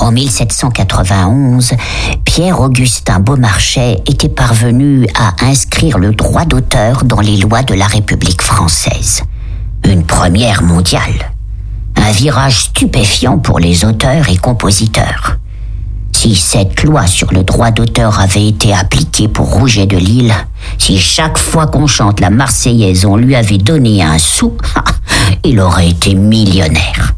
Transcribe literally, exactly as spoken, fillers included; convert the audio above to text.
En mille sept cent quatre-vingt-onze, Pierre-Augustin Beaumarchais était parvenu à inscrire le droit d'auteur dans les lois de la République française. Une première mondiale. Un virage stupéfiant pour les auteurs et compositeurs. Si cette loi sur le droit d'auteur avait été appliquée pour Rouget de Lisle, si chaque fois qu'on chante la Marseillaise on lui avait donné un sou, il aurait été millionnaire.